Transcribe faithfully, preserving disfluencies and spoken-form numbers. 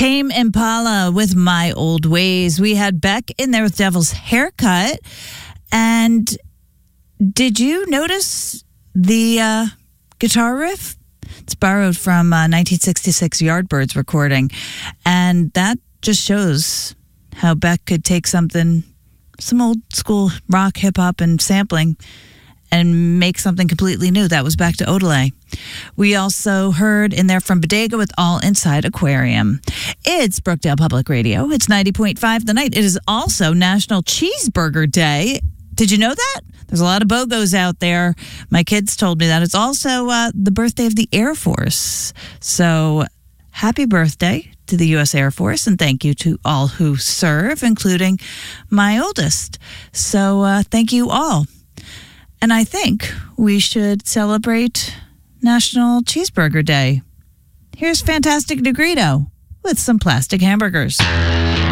Tame Impala with My Old Ways. We had Beck in there with Devil's Haircut. And did you notice the uh, guitar riff? It's borrowed from uh, nineteen sixty-six Yardbirds recording. And that just shows how Beck could take something, some old school rock, hip hop, and sampling, and make something completely new. That was Back to Odelay. We also heard in there from Bodega with All Inside Aquarium. It's Brookdale Public Radio. It's ninety point five The Night. It is also National Cheeseburger Day. Did you know that? There's a lot of BOGOs out there. My kids told me that. It's also uh, the birthday of the Air Force. So happy birthday to the U S Air Force, and thank you to all who serve, including my oldest. So uh, thank you all. And I think we should celebrate National Cheeseburger Day. Here's Fantastic Negrito with some plastic hamburgers.